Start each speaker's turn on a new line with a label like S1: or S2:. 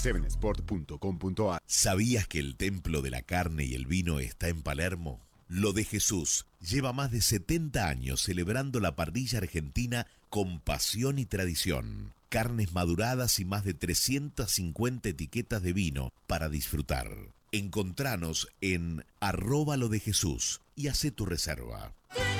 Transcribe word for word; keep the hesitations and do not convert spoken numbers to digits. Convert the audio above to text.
S1: siete sport punto com punto a r.
S2: ¿Sabías que el templo de la carne y el vino está en Palermo? Lo de Jesús lleva más de setenta años celebrando la parrilla argentina con pasión y tradición. Carnes maduradas y más de trescientas cincuenta etiquetas de vino para disfrutar. Encontranos en arroba lo de Jesús y hacé tu reserva.